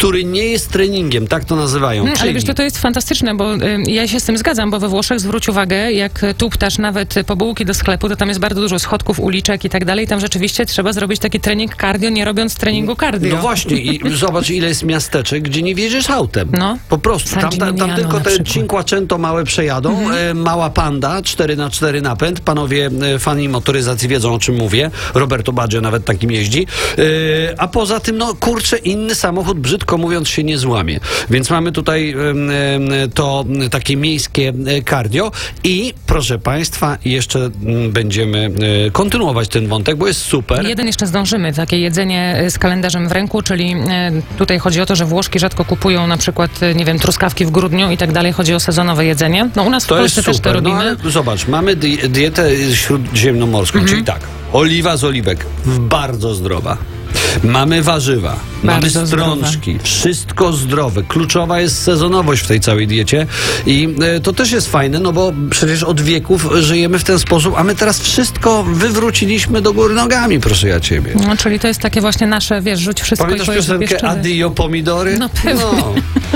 który nie jest treningiem, tak to nazywają. Ale wiesz, to jest fantastyczne, bo ja się z tym zgadzam, bo we Włoszech zwróć uwagę, jak tuptasz nawet po bułki do sklepu, to tam jest bardzo dużo schodków, uliczek i tak dalej. Tam rzeczywiście trzeba zrobić taki trening cardio, nie robiąc treningu cardio. No właśnie i zobacz, ile jest miasteczek, gdzie nie wjedziesz autem. No. Po prostu. Tam tylko te Cinquecento małe przejadą. Mała Panda, 4x4 napęd. Panowie fani motoryzacji wiedzą, o czym mówię. Roberto Baggio nawet takim jeździ. A poza tym, no kurczę, inny samochód, brzydko mówiąc, się nie złamie. Więc mamy tutaj to takie miejskie cardio i proszę Państwa, jeszcze będziemy kontynuować ten wątek, bo jest super. Jeden jeszcze zdążymy, takie jedzenie z kalendarzem w ręku, czyli tutaj chodzi o to, że Włoszki rzadko kupują na przykład, nie wiem, truskawki w grudniu i tak dalej, chodzi o sezonowe jedzenie. No u nas w Polsce też to robimy. No, ale zobacz, mamy dietę śródziemnomorską, czyli tak, oliwa z oliwek, bardzo zdrowa. Mamy warzywa, mamy strączki, wszystko zdrowe. Kluczowa jest sezonowość w tej całej diecie i to też jest fajne, no bo przecież od wieków żyjemy w ten sposób, a my teraz wszystko wywróciliśmy do góry nogami, proszę ja ciebie. No, czyli to jest takie właśnie nasze, wiesz, rzuć wszystko. Pamiętasz i piosenkę Addio pomidory? No pewnie. No.